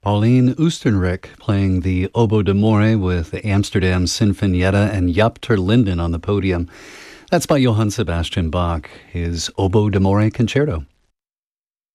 Pauline Oostenrijk playing the Oboe d'Amore with the Amsterdam Sinfonietta and Jaap ter Linden on the podium. That's by Johann Sebastian Bach, his Oboe d'Amore Concerto.